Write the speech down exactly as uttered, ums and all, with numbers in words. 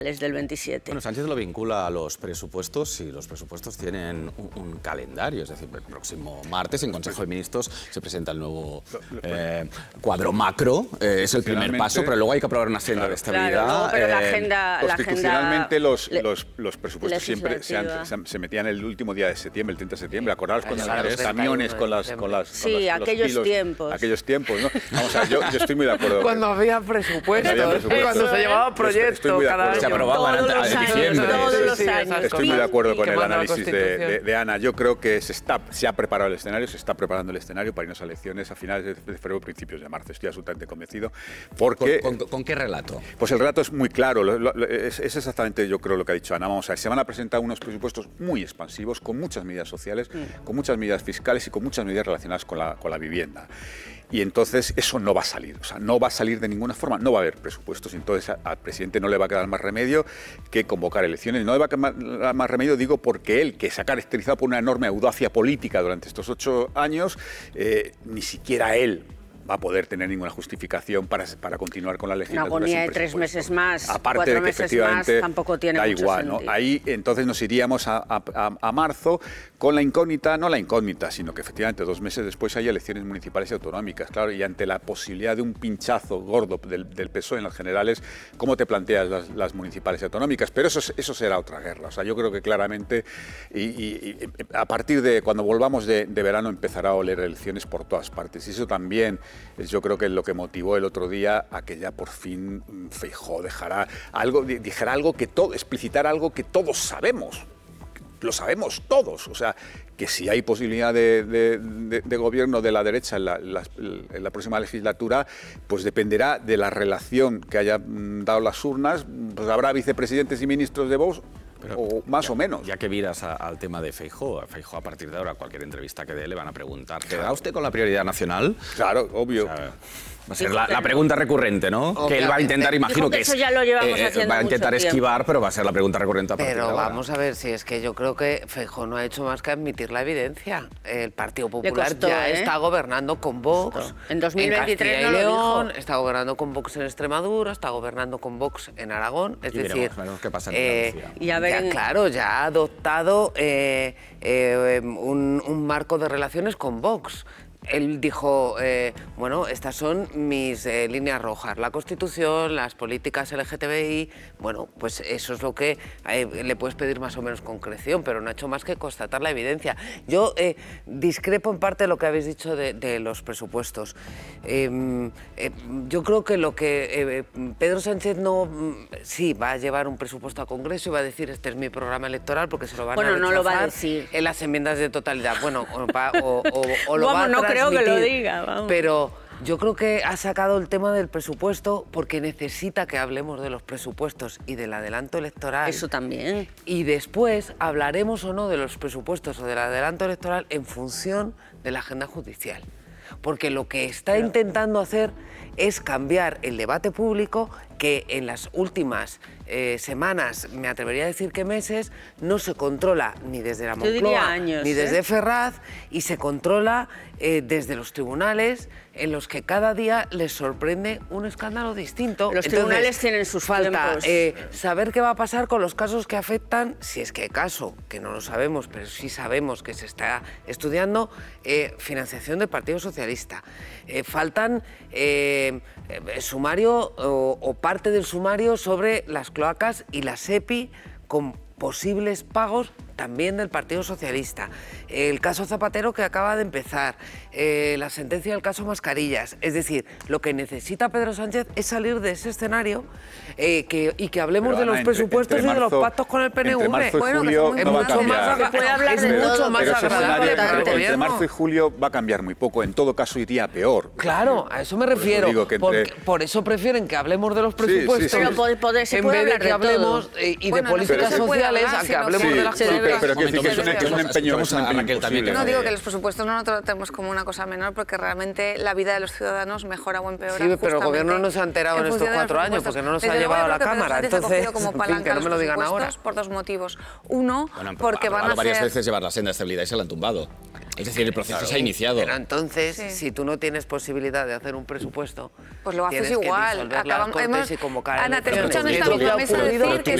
del veintisiete. Bueno, Sánchez lo vincula a los presupuestos y los presupuestos tienen un, un calendario, es decir, el próximo martes en Consejo de Ministros se presenta el nuevo eh, cuadro macro, eh, es el primer paso, pero luego hay que aprobar una agenda de estabilidad. Claro, luego, pero la eh, agenda, Constitucionalmente la agenda los, los, los presupuestos siempre se, han, se, han, se metían el último día de septiembre, el treinta de septiembre, acordaros con claro, los camiones, con las... Con las sí, con las, aquellos kilos, tiempos. Aquellos tiempos, ¿no? Vamos a ver, yo, yo estoy muy de acuerdo. Cuando había presupuestos, había presupuestos. cuando se llevaba proyecto cada año. Se aprobaban todos los en años, diciembre. todos los Sí, sí, años. Estoy muy de acuerdo con que el manda la análisis de, Constitución. de, de Ana. Yo creo que se, está, se ha preparado el escenario, se está preparando el escenario para irnos a elecciones a finales de febrero, principios de marzo. Estoy absolutamente convencido. Porque, ¿Con, con, ¿Con qué relato? Pues el relato es muy claro. Lo, lo, es, es exactamente, yo creo, lo que ha dicho Ana. Vamos a ver, se van a presentar unos presupuestos muy expansivos, con muchas medidas sociales, mm. con muchas medidas fiscales y con muchas medidas relacionadas con la, con la vivienda. Y entonces eso no va a salir, o sea, no va a salir de ninguna forma, no va a haber presupuestos. Entonces al presidente no le va a quedar más remedio que convocar elecciones. No le va a quedar más remedio, digo, porque él, que se ha caracterizado por una enorme audacia política durante estos ocho años, eh, ni siquiera él va a poder tener ninguna justificación para, para continuar con la legislatura. Una agonía de tres meses más, aparte cuatro de que meses efectivamente más, tampoco tiene da mucho igual, sentido. ¿no? Ahí entonces nos iríamos a, a, a marzo con la incógnita, no la incógnita, sino que efectivamente dos meses después hay elecciones municipales y autonómicas, claro, y ante la posibilidad de un pinchazo gordo del, del P S O E en las generales, ¿cómo te planteas las, las municipales y autonómicas? Pero eso, eso será otra guerra. O sea, yo creo que claramente, y, y, y a partir de cuando volvamos de, de verano empezará a oler elecciones por todas partes. Y eso también es, yo creo que lo que motivó el otro día a que ya por fin Feijóo dejará algo, dijera algo que todo, explicitar algo que todos sabemos. Lo sabemos todos, o sea, que si hay posibilidad de, de, de, de gobierno de la derecha en la, la, en la próxima legislatura, pues dependerá de la relación que hayan dado las urnas, pues habrá vicepresidentes y ministros de Vox, pero o más ya, o menos. Ya que viras a, al tema de Feijóo, Feijóo a partir de ahora, cualquier entrevista que dé, le van a preguntar, ¿queda usted con la prioridad nacional? Claro, obvio. O sea, va a ser la, la pregunta recurrente, ¿no? Obviamente. Que él va a intentar, imagino que que eso es, ya lo llevamos eh, haciendo va a intentar mucho esquivar, tiempo. pero va a ser la pregunta recurrente a partir Pero de ahora. vamos a ver, si es que yo creo que Feijóo no ha hecho más que admitir la evidencia. El Partido Popular costó, ya ¿eh? está gobernando con Vox. Costó. En dos mil veintitrés en Castilla no y lo León, dijo. está gobernando con Vox en Extremadura, está gobernando con Vox en Aragón. Es Y decir, veremos, veremos qué pasa en eh, Andalucía. Y a ver ya, en- claro, ya ha adoptado eh, eh, un, un marco de relaciones con Vox. Él dijo, eh, bueno, estas son mis eh, líneas rojas, la Constitución, las políticas L G T B I, bueno, pues eso es lo que eh, le puedes pedir más o menos concreción, pero no ha hecho más que constatar la evidencia. Yo eh, discrepo en parte de lo que habéis dicho de, de los presupuestos. Eh, eh, yo creo que lo que eh, Pedro Sánchez no, sí, va a llevar un presupuesto a Congreso y va a decir, este es mi programa electoral, porque se lo van Bueno, a no rechazar lo va a decir. en las enmiendas de totalidad. Bueno, o, va- o, o, o lo Vamos, va a no creo que lo transmitir, diga, vamos. Pero yo creo que ha sacado el tema del presupuesto porque necesita que hablemos de los presupuestos y del adelanto electoral. Eso también. Y después hablaremos o no de los presupuestos o del adelanto electoral en función de la agenda judicial. Porque lo que está intentando hacer es cambiar el debate público que en las últimas eh, semanas, me atrevería a decir que meses, no se controla ni desde la Yo diría Moncloa años, ni ¿eh? desde Ferraz, y se controla eh, desde los tribunales, en los que cada día les sorprende un escándalo distinto. Los Entonces, tribunales tienen sus falta tiempos. eh, saber qué va a pasar con los casos que afectan, si es que hay caso, que no lo sabemos, pero sí sabemos que se está estudiando, eh, financiación del Partido Socialista. Eh, faltan eh, eh, sumario o, o parte del sumario sobre las cloacas y la SEPI con posibles pagos también del Partido Socialista. El caso Zapatero que acaba de empezar, eh, la sentencia del caso Mascarillas. Es decir, lo que necesita Pedro Sánchez es salir de ese escenario eh, que, y que hablemos Pero, de Ana, los entre- presupuestos entre y de los marzo- pactos con el P N V. entre marzo y Bueno, julio es no va a mucho cambiar. más agra- Se puede hablar es de mucho todo, más Pero ese agradable escenario para el entre, entre gobierno. marzo y julio va a cambiar muy poco. En todo caso iría peor. Claro, a eso me Por eso refiero. digo que entre- Porque por eso prefieren que hablemos de los Sí, sí, presupuestos sí. Pero puede- puede- se en puede vez de hablar que de hablemos todo. eh, y Bueno, de políticas no se puede sociales hablar, a que sino hablemos que de las sí, se sí, debe- pero, pero quiero decir que es un, se que es un debe- empeño, Vamos es un a empeño Raquel también, imposible. No Eh, digo que los presupuestos no lo tratemos como una cosa menor, porque realmente la vida de los ciudadanos mejora o empeora. Sí, pero el justamente gobierno no se ha enterado en en estos función de los cuatro años, presupuestos. porque no nos ha Desde luego, llevado a yo la creo que Pedro Cámara. Sánchez ha Entonces, cogido como en fin, palanca que no me lo los digan ahora. presupuestos por dos motivos. Uno, Bueno, porque van a varias ser... veces llevar la senda de estabilidad y se la han tumbado. Es decir, el proceso Claro. se ha iniciado. Pero entonces, Sí. si tú no tienes posibilidad de hacer un presupuesto, Pues lo haces tienes que igual. disolver las Acabamos- Cortes hemos- y convocar Ana, te he elecciones. escuchado en ¿Qué esta es lo que misma ha mesa ocurrido? decir que